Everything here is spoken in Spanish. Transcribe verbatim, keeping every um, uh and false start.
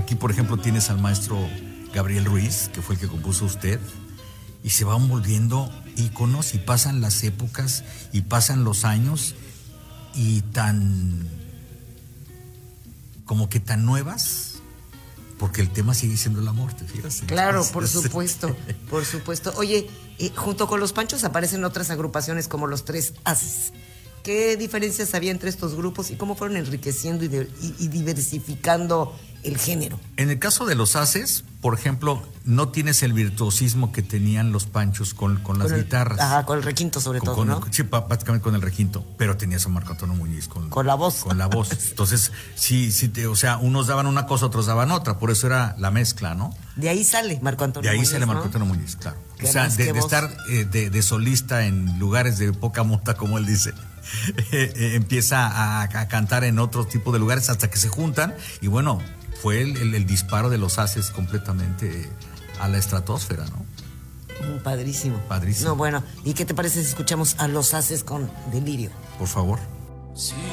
Aquí, por ejemplo, tienes al maestro Gabriel Ruiz, que fue el que compuso usted, y se van volviendo íconos y pasan las épocas y pasan los años y tan, como que tan nuevas, porque el tema sigue siendo el amor, ¿te fijas? Claro, por supuesto, por supuesto. Oye, eh, junto con los Panchos aparecen otras agrupaciones como los Tres Haces. ¿Qué diferencias había entre estos grupos y cómo fueron enriqueciendo y, de, y, y diversificando el género? En el caso de los Haces, por ejemplo, no tienes el virtuosismo que tenían los Panchos con, con las con el, guitarras. Ajá, con el requinto sobre con, todo, con, ¿no? Sí, prácticamente con el requinto, pero tenías a Marco Antonio Muñiz con, con la voz. Con la voz. Entonces, sí, sí, te, o sea, unos daban una cosa, otros daban otra, por eso era la mezcla, ¿no? De ahí sale Marco Antonio De ahí Muñiz, sale Marco ¿no? Antonio Muñiz, claro. Qué O sea, más, de, de estar eh, de, de solista en lugares de poca monta, como él dice, eh, eh, empieza a, a cantar en otro tipo de lugares hasta que se juntan y bueno, fue el, el, el disparo de los Haces completamente a la estratosfera, ¿no? Mm, padrísimo. Padrísimo. No, bueno, ¿y qué te parece si escuchamos a los Haces con Delirio? Por favor. Sí.